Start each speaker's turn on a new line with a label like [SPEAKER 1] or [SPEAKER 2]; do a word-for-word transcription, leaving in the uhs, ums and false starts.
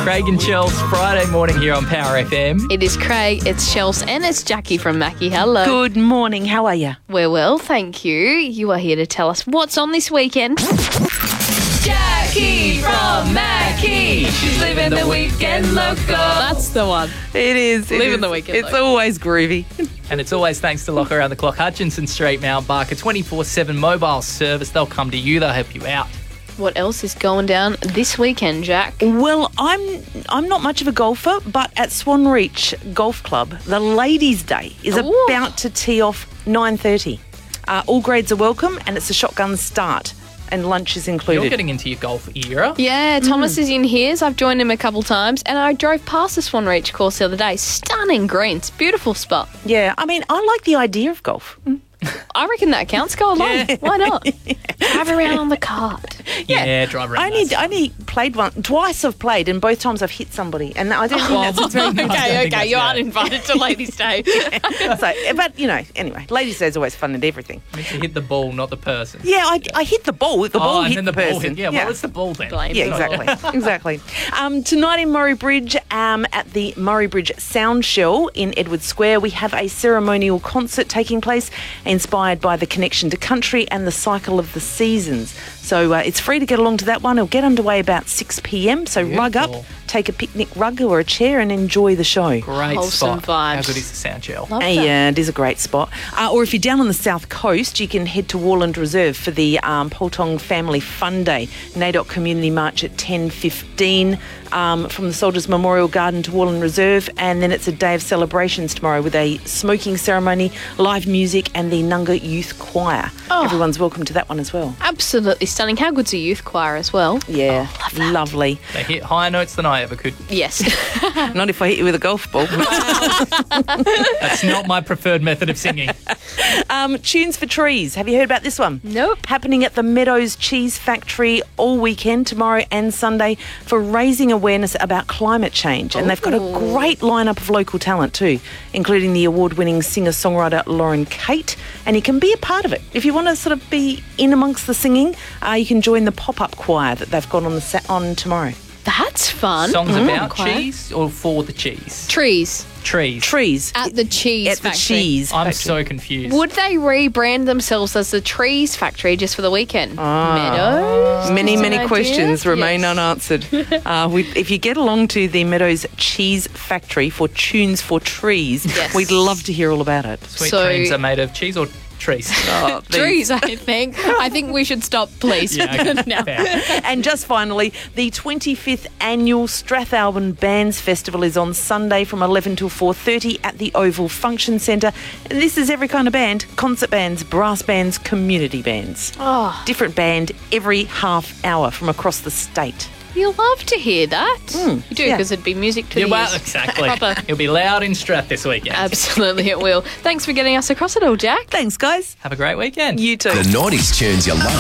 [SPEAKER 1] Craig and Chels, Friday morning here on Power F M.
[SPEAKER 2] It is Craig, it's Chels, and it's Jackie from Mackie. Hello.
[SPEAKER 3] Good morning. How are you?
[SPEAKER 2] We're well, thank you. You are here to tell us what's on this weekend. Jackie from Mackie. She's living the weekend loco. That's the one.
[SPEAKER 3] It is. It
[SPEAKER 2] Living
[SPEAKER 3] is.
[SPEAKER 2] the weekend
[SPEAKER 3] It's
[SPEAKER 2] loco.
[SPEAKER 3] always groovy.
[SPEAKER 1] And it's always thanks to Lock Around the Clock, Hutchinson Street, Mount Barker, twenty-four seven mobile service. They'll come to you, they'll help you out.
[SPEAKER 2] What else is going down this weekend, Jack?
[SPEAKER 3] Well, I'm I'm not much of a golfer, but at Swan Reach Golf Club, the Ladies' Day is
[SPEAKER 2] Ooh.
[SPEAKER 3] about to tee off nine thirty. Uh, all grades are welcome, and it's a shotgun start, and lunch is included.
[SPEAKER 1] You're getting into your golf era.
[SPEAKER 2] Yeah, Thomas is in his. I've joined him a couple times, and I drove past the Swan Reach course the other day. Stunning greens, beautiful spot.
[SPEAKER 3] Yeah, I mean, I like the idea of golf.
[SPEAKER 2] I reckon that counts. Go along.
[SPEAKER 1] Yeah.
[SPEAKER 2] Why not? Drive around on the cart.
[SPEAKER 1] Yeah, drive around.
[SPEAKER 3] I only,
[SPEAKER 1] nice.
[SPEAKER 3] I only played one, twice I've played, and both times I've hit somebody, and I don't think that's a very good
[SPEAKER 1] I don't
[SPEAKER 2] Okay,
[SPEAKER 1] think
[SPEAKER 2] okay, you're
[SPEAKER 1] that's-
[SPEAKER 2] uninvited to Ladies' Day.
[SPEAKER 3] so, but, you know, anyway, Ladies' Day is always fun and everything.
[SPEAKER 1] You need to hit the ball, not the person.
[SPEAKER 3] Yeah, I, I hit the ball. The ball
[SPEAKER 1] oh,
[SPEAKER 3] hit
[SPEAKER 1] and then
[SPEAKER 3] the,
[SPEAKER 1] the, ball
[SPEAKER 3] person.
[SPEAKER 1] hit. Yeah, well, it's the ball then.
[SPEAKER 2] Blame.
[SPEAKER 3] Yeah, exactly, exactly. Um, tonight in Murray Bridge, um, at the Murray Bridge Sound Shell in Edward Square, we have a ceremonial concert taking place inspired by the connection to country and the cycle of the seasons. So uh, it's free to get along to that one. It'll get underway about six p.m, so rug up,
[SPEAKER 1] Beautiful.
[SPEAKER 3] take a picnic rug or a chair and enjoy the show.
[SPEAKER 1] Great
[SPEAKER 2] Wholesome
[SPEAKER 1] spot. How
[SPEAKER 2] vibes.
[SPEAKER 1] good is the sound gel?
[SPEAKER 2] Love that.
[SPEAKER 3] Yeah, it is a great spot. Uh, or if you're down on the south coast, you can head to Warland Reserve for the um, Poltong Family Fun Day. N A D O C Community March at ten fifteen um, from the Soldiers Memorial Garden to Warland Reserve. And then it's a day of celebrations tomorrow with a smoking ceremony, live music and the Nunga Youth Choir.
[SPEAKER 2] Oh.
[SPEAKER 3] Everyone's welcome to that one as well.
[SPEAKER 2] Absolutely stunning. How good's a youth choir as well?
[SPEAKER 3] Yeah, lovely.
[SPEAKER 1] They hit higher notes than I ever could.
[SPEAKER 2] Yes.
[SPEAKER 3] Not if I hit you with a golf ball.
[SPEAKER 1] That's not my preferred method of singing.
[SPEAKER 3] Um, Tunes for Trees. Have you heard about this one?
[SPEAKER 2] Nope.
[SPEAKER 3] Happening at the Meadows Cheese Factory all weekend, tomorrow and Sunday, for raising awareness about climate change. And they've got a great lineup of local talent too, including the award-winning singer-songwriter Lauren Kate. And you can be a part of it. If you want to sort of be in amongst the singing, uh, you can join the pop-up choir that they've got on the sa- on tomorrow.
[SPEAKER 2] That's fun.
[SPEAKER 1] Songs
[SPEAKER 2] Mm.
[SPEAKER 1] about
[SPEAKER 2] Choir.
[SPEAKER 1] cheese or for the cheese?
[SPEAKER 2] Trees.
[SPEAKER 1] Trees.
[SPEAKER 3] Trees.
[SPEAKER 2] At the cheese
[SPEAKER 3] At the
[SPEAKER 2] factory.
[SPEAKER 3] cheese
[SPEAKER 1] I'm
[SPEAKER 3] factory.
[SPEAKER 1] so confused.
[SPEAKER 2] Would they rebrand themselves as the Trees Factory just for the weekend?
[SPEAKER 3] Ah.
[SPEAKER 2] Meadows?
[SPEAKER 3] Many,
[SPEAKER 2] Just an
[SPEAKER 3] many
[SPEAKER 2] idea?
[SPEAKER 3] questions remain
[SPEAKER 2] Yes.
[SPEAKER 3] unanswered. uh, we, if you get along to the Meadows Cheese Factory for Tunes for Trees,
[SPEAKER 2] Yes.
[SPEAKER 3] we'd love to hear all about it.
[SPEAKER 1] Sweet
[SPEAKER 2] So-
[SPEAKER 1] dreams are made of cheese or trees?
[SPEAKER 3] Oh, these-
[SPEAKER 2] Trees, I think. I think we should stop, please.
[SPEAKER 1] Yeah, okay.
[SPEAKER 2] Now.
[SPEAKER 1] Fair.
[SPEAKER 3] And just finally, the twenty-fifth annual Strathalbyn Bands Festival is on Sunday from eleven till four thirty at the Oval Function Centre. And this is every kind of band: concert bands, brass bands, community bands.
[SPEAKER 2] Oh,
[SPEAKER 3] Different band every half hour from across the state.
[SPEAKER 2] you love to hear that.
[SPEAKER 3] Mm,
[SPEAKER 2] you do,
[SPEAKER 3] yeah.
[SPEAKER 2] because it'd be music to
[SPEAKER 1] Yeah,
[SPEAKER 2] the
[SPEAKER 1] well,
[SPEAKER 2] ears.
[SPEAKER 1] exactly.
[SPEAKER 2] Proper.
[SPEAKER 1] It'll be loud in Strath this weekend.
[SPEAKER 2] Absolutely, it will. Thanks for getting us across it all, Jack.
[SPEAKER 3] Thanks, guys.
[SPEAKER 1] Have a great weekend.
[SPEAKER 3] You too.
[SPEAKER 4] The nineties tunes you love.